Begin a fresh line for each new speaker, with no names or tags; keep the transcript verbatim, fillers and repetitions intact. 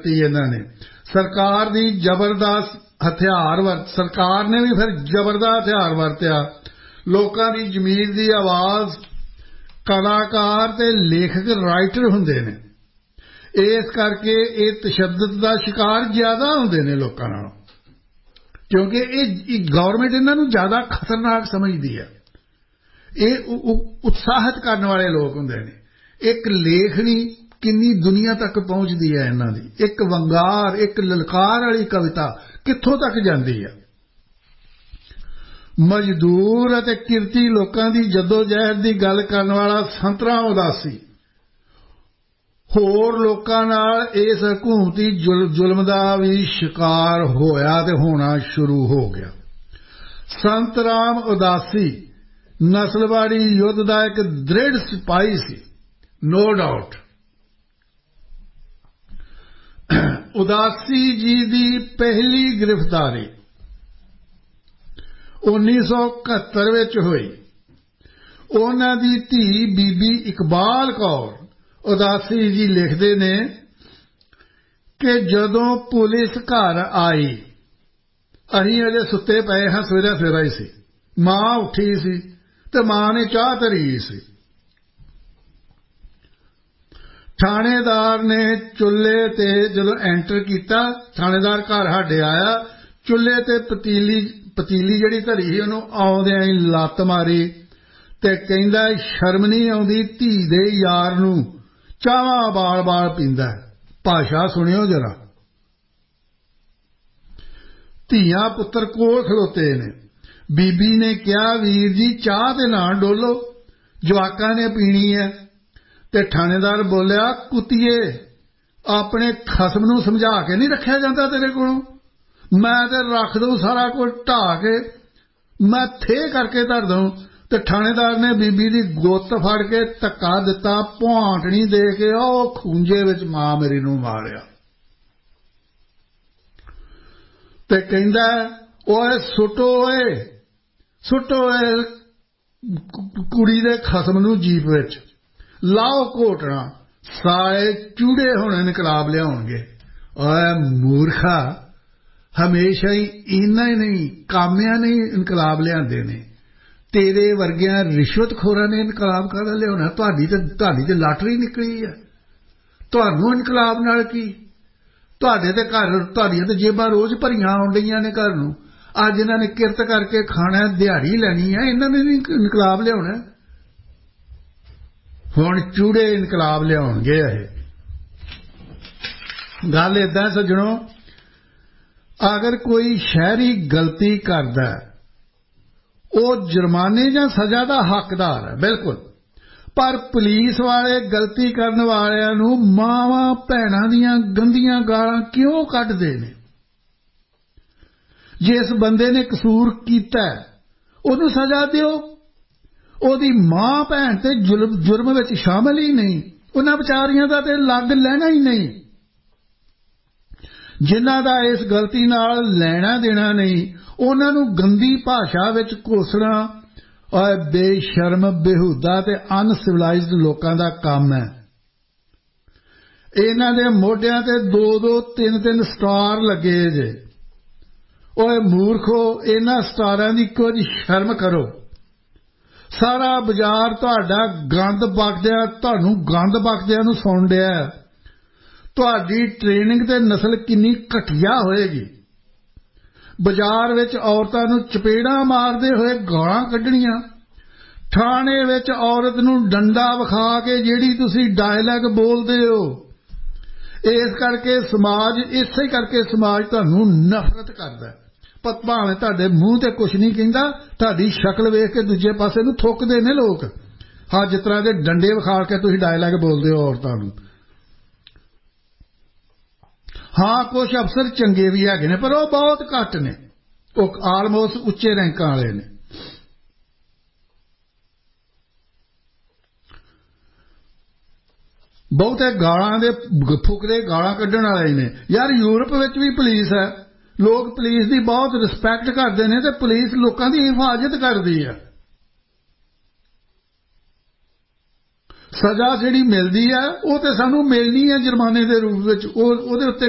ਦਿੱਤੀ ਇਹਨਾਂ ਨੇ। ਸਰਕਾਰ ਦੀ ਜ਼ਬਰਦਸਤ ਹਥਿਆਰ ਵਰਤ ਸਰਕਾਰ ਨੇ ਵੀ ਫਿਰ ਜ਼ਬਰਦਸਤ ਹਥਿਆਰ ਵਰਤਿਆ। ਲੋਕਾਂ ਦੀ ਜ਼ਮੀਰ ਦੀ ਆਵਾਜ਼ ਕਲਾਕਾਰ ਤੇ ਲੇਖਕ ਰਾਈਟਰ ਹੁੰਦੇ ਨੇ, ਇਸ ਕਰਕੇ ਇਹ ਤਸ਼ੱਦਦ ਦਾ ਸ਼ਿਕਾਰ ਜ਼ਿਆਦਾ ਹੁੰਦੇ ਨੇ ਲੋਕਾਂ ਨਾਲੋਂ, ਕਿਉਂਕਿ ਇਹ ਗੌਰਮੈਂਟ ਇਹਨਾਂ ਨੂੰ ਜ਼ਿਆਦਾ ਖਤਰਨਾਕ ਸਮਝਦੀ ਹੈ। ਇਹ ਉਤਸ਼ਾਹਿਤ ਕਰਨ ਵਾਲੇ ਲੋਕ ਹੁੰਦੇ ਨੇ। ਇੱਕ ਲੇਖਣੀ ਕਿੰਨੀ ਦੁਨੀਆ ਤੱਕ ਪਹੁੰਚਦੀ ਹੈ ਇਹਨਾਂ ਦੀ, ਇੱਕ ਵੰਗਾਰ, ਇੱਕ ਲਲਕਾਰ ਵਾਲੀ ਕਵਿਤਾ ਕਿੱਥੋਂ ਤੱਕ ਜਾਂਦੀ ਹੈ। ਮਜ਼ਦੂਰ ਅਤੇ ਕਿਰਤੀ ਲੋਕਾਂ ਦੀ ਜੱਦੋਜਹਿਦ ਦੀ ਗੱਲ ਕਰਨ ਵਾਲਾ ਸੰਤਰਾ ਉਦਾਸੀ ਹੋਰ ਲੋਕਾਂ ਨਾਲ ਇਸ ਹਕੂਮਤੀ ਜ਼ੁਲਮ ਦਾ ਵੀ ਸ਼ਿਕਾਰ ਹੋਇਆ ਤੇ ਹੋਣਾ ਸ਼ੁਰੂ ਹੋ ਗਿਆ। ਸੰਤ ਰਾਮ ਉਦਾਸੀ ਨਸਲਵਾੜੀ ਯੁੱਧ ਦਾ ਇੱਕ ਦ੍ਰਿੜ ਸਿਪਾਹੀ ਸੀ, ਨੋ ਡਾਊਟ। ਉਦਾਸੀ ਜੀ ਦੀ ਪਹਿਲੀ ਗ੍ਰਿਫਤਾਰੀ ਉੱਨੀ ਸੌ ਇਕਹੱਤਰ ਵਿੱਚ ਹੋਈ। ਉਹਨਾਂ ਦੀ ਧੀ ਬੀਬੀ ਇਕਬਾਲ ਕੌਰ ਉਦਾਸੀ ਜੀ ਲਿਖਦੇ ਨੇ ਕਿ ਜਦੋਂ ਪੁਲਿਸ ਘਰ ਆਈ, ਅਸੀਂ ਅਜੇ ਸੁੱਤੇ ਪਏ ਹਾਂ, ਸਵੇਰਾ ਸਵੇਰਾ ਹੀ ਸੀ, ਮਾਂ ਉੱਠੀ ਸੀ ਤੇ ਮਾਂ ਨੇ ਚਾਹ ਧਰੀ ਸੀ। ਥਾਣੇਦਾਰ ਨੇ ਚੁੱਲ੍ਹੇ ਤੇ ਜਦੋਂ ਐਂਟਰ ਕੀਤਾ, ਥਾਣੇਦਾਰ ਘਰ ਸਾਡੇ ਆਇਆ, ਚੁੱਲ੍ਹੇ ਤੇ ਪਤੀਲੀ ਪਤੀਲੀ ਜਿਹੜੀ ਧਰੀ ਸੀ ਉਹਨੂੰ ਆਉਂਦਿਆਂ ਹੀ ਲੱਤ ਮਾਰੀ ਤੇ ਕਹਿੰਦਾ ਸ਼ਰਮ ਨਹੀਂ ਆਉਂਦੀ ਧੀ ਦੇ ਯਾਰ ਨੂੰ ਚਾਹਾਂ ਬਾਲ ਬਾਲ ਪੀਂਦਾ। ਭਾਸ਼ਾ ਸੁਣਿਓ ਜਰਾ। ਧੀਆਂ ਪੁੱਤਰ ਕੋਲ ਖਲੋਤੇ ਨੇ। ਬੀਬੀ ਨੇ ਕਿਹਾ ਵੀਰ ਜੀ ਚਾਹ ਤੇ ਨਾ ਡੋਲੋ, ਜਵਾਕਾਂ ਨੇ ਪੀਣੀ ਹੈ। ਤੇ ਥਾਣੇਦਾਰ ਬੋਲਿਆ ਕੁੱਤੀਏ, ਆਪਣੇ ਖਸਮ ਨੂੰ ਸਮਝਾ ਕੇ ਨਹੀਂ ਰੱਖਿਆ ਜਾਂਦਾ ਤੇਰੇ ਕੋਲੋਂ? ਮੈਂ ਤੇ ਰੱਖ ਦਊਂ ਸਾਰਾ ਕੁਝ ਢਾਹ ਕੇ, ਮੈਂ ਥੇ ਕਰਕੇ ਧਰ ਦਊਂ। ਤੇ ਥਾਣੇਦਾਰ ਨੇ ਬੀਬੀ ਦੀ ਗੁੱਤ ਫੜ ਕੇ ਧੱਕਾ ਦਿੱਤਾ, ਭੁਆਂਟਣੀ ਦੇ ਕੇ ਉਹ ਖੂੰਜੇ ਵਿੱਚ ਮਾਂ ਮੇਰੀ ਨੂੰ ਮਾਰਿਆ ਤੇ ਕਹਿੰਦਾ ਓਏ ਸੁੱਟੋ, ਓਏ ਸੁੱਟੋ ਓਏ ਕੁੜੀ ਦੇ ਖਸਮ ਨੂੰ ਜੀਪ ਵਿੱਚ, ਲਾਓ ਘੋਟਣਾ, ਸਾਲੇ ਚੂੜੇ ਹੁਣ ਇਨਕਲਾਬ ਲਿਆਉਣਗੇ। ਓਏ ਮੂਰਖਾ, ਹਮੇਸ਼ਾ ਹੀ ਇੰਨਾ ਹੀ ਨਹੀਂ ਕਾਮਿਆਂ ਨੇ ਇਨਕਲਾਬ ਲਿਆਂਦੇ ਨੇ, ਤੇਰੇ ਵਰਗਿਆਂ ਰਿਸ਼ਵਤਖੋਰਾਂ ਨੇ ਇਨਕਲਾਬ ਕਾਹਦਾ ਲਿਆਉਣਾ? ਤੁਹਾਡੀ ਤੇ ਤੁਹਾਡੀ ਤੇ ਲਾਟਰੀ ਨਿਕਲੀ ਹੈ, ਤੁਹਾਨੂੰ ਇਨਕਲਾਬ ਨਾਲ ਕੀ? ਤੁਹਾਡੇ ਤੇ ਘਰ, ਤੁਹਾਡੀਆਂ ਤੇ ਜੇਬਾਂ ਰੋਜ਼ ਭਰੀਆਂ ਆਉਣ ਡਈਆਂ ਨੇ ਘਰ ਨੂੰ। ਅੱਜ ਇਹਨਾਂ ਨੇ ਕਿਰਤ ਕਰਕੇ ਖਾਣਾ, ਦਿਹਾੜੀ ਲੈਣੀ ਹੈ, ਇਹਨਾਂ ਨੇ ਨਹੀਂ ਇਨਕਲਾਬ ਲਿਆਉਣਾ। ਹੁਣ ਚੂੜੇ ਇਨਕਲਾਬ ਲਿਆਉਣਗੇ। ਇਹ ਗੱਲ ਏਦਾਂ ਸੱਜਣੋ, ਅਗਰ ਕੋਈ ਸ਼ਹਿਰੀ ਗਲਤੀ ਕਰਦਾ ਉਹ ਜੁਰਮਾਨੇ ਜਾਂ ਸਜ਼ਾ ਦਾ ਹੱਕਦਾਰ ਹੈ, ਬਿਲਕੁਲ, ਪਰ ਪੁਲਿਸ ਵਾਲੇ ਗਲਤੀ ਕਰਨ ਵਾਲਿਆਂ ਨੂੰ ਮਾਵਾਂ ਭੈਣਾਂ ਦੀਆਂ ਗੰਦੀਆਂ ਗਾਲਾਂ ਕਿਉਂ ਕੱਢਦੇ ਨੇ? ਜਿਸ ਬੰਦੇ ਨੇ ਕਸੂਰ ਕੀਤਾ ਉਹਨੂੰ ਸਜ਼ਾ ਦਿਓ, ਉਹਦੀ ਮਾਂ ਭੈਣ ਤੇ ਜੁਰਮ ਵਿੱਚ ਸ਼ਾਮਲ ਹੀ ਨਹੀਂ, ਉਹਨਾਂ ਵਿਚਾਰੀਆਂ ਦਾ ਤੇ ਲੱਗ ਲੈਣਾ ਹੀ ਨਹੀਂ। ਜਿਨ੍ਹਾਂ ਦਾ ਇਸ ਗਲਤੀ ਨਾਲ ਲੈਣਾ ਦੇਣਾ ਨਹੀਂ, ਉਹਨਾਂ ਨੂੰ ਗੰਦੀ ਭਾਸ਼ਾ ਵਿੱਚ ਕੋਸਣਾ ਔਰ ਬੇਸ਼ਰਮ, ਬੇਹੂਦਾ ਤੇ ਅਨਸਿਵਲਾਈਜ਼ਡ ਲੋਕਾਂ ਦਾ ਕੰਮ ਹੈ। ਇਹਨਾਂ ਦੇ ਮੋਢਿਆਂ ਤੇ ਦੋ ਦੋ ਤਿੰਨ ਤਿੰਨ ਸਟਾਰ ਲੱਗੇ ਜੇ। ਓਏ ਮੂਰਖੋ, ਇਹਨਾਂ ਸਟਾਰਾਂ ਦੀ ਕੁਝ ਸ਼ਰਮ ਕਰੋ। ਸਾਰਾ ਬਾਜ਼ਾਰ ਤੁਹਾਡਾ ਗੰਦ ਬਕਦਿਆਂ, ਤੁਹਾਨੂੰ ਗੰਦ ਬਕਦਿਆਂ ਨੂੰ ਸੁਣ ਰਿਹਾ। ਤੁਹਾਡੀ ਟ੍ਰੇਨਿੰਗ ਤੇ ਨਸਲ ਕਿੰਨੀ ਘਟੀਆ ਹੋਏਗੀ। ਬਾਜ਼ਾਰ ਵਿੱਚ ਔਰਤਾਂ ਨੂੰ ਚਪੇੜਾਂ ਮਾਰਦੇ ਹੋਏ ਗਾਲਾਂ ਕੱਢਣੀਆਂ, ਥਾਣੇ ਵਿੱਚ ਔਰਤ ਨੂੰ ਡੰਡਾ ਵਿਖਾ ਕੇ ਜਿਹੜੀ ਤੁਸੀਂ ਡਾਇਲੌਗ ਬੋਲਦੇ ਹੋ। ਇਸ ਕਰਕੇ ਸਮਾਜ, ਇਸੇ ਕਰਕੇ ਸਮਾਜ ਤੁਹਾਨੂੰ ਨਫ਼ਰਤ ਕਰਦਾ। ਭਾਵੇਂ ਤੁਹਾਡੇ ਮੂੰਹ ਤੇ ਕੁਛ ਨਹੀਂ ਕਹਿੰਦਾ, ਤੁਹਾਡੀ ਸ਼ਕਲ ਵੇਖ ਕੇ ਦੂਜੇ ਪਾਸੇ ਨੂੰ ਥੁੱਕਦੇ ਨੇ ਲੋਕ। ਹਾਂ, ਜਿਸ ਤਰ੍ਹਾਂ ਦੇ ਡੰਡੇ ਵਿਖਾ ਕੇ ਤੁਸੀਂ ਡਾਇਲੌਗ ਬੋਲਦੇ ਹੋ ਔਰਤਾਂ ਨੂੰ। ਹਾਂ, ਕੁਛ ਅਫਸਰ ਚੰਗੇ ਵੀ ਹੈਗੇ ਨੇ, ਪਰ ਉਹ ਬਹੁਤ ਘੱਟ ਨੇ, ਉਹ ਆਲਮੋਸਟ ਉੱਚੇ ਰੈਂਕਾਂ ਵਾਲੇ ਨੇ। ਬਹੁਤੇ ਗਾਲਾਂ ਦੇ ਫੁਕਰੇ ਗਾਲਾਂ ਕੱਢਣ ਵਾਲੇ ਨੇ। ਯਾਰ, ਯੂਰਪ ਵਿੱਚ ਵੀ ਪੁਲਿਸ ਹੈ, ਲੋਕ ਪੁਲਿਸ ਦੀ ਬਹੁਤ ਰਿਸਪੈਕਟ ਕਰਦੇ ਨੇ ਤੇ ਪੁਲਿਸ ਲੋਕਾਂ ਦੀ ਹਿਫਾਜ਼ਤ ਕਰਦੀ ਹੈ। ਸਜ਼ਾ ਜਿਹੜੀ ਮਿਲਦੀ ਹੈ ਉਹ ਤੇ ਸਾਨੂੰ ਮਿਲਣੀ ਹੈ ਜੁਰਮਾਨੇ ਦੇ ਰੂਪ ਵਿੱਚ, ਉਹ ਉਹਦੇ ਉੱਤੇ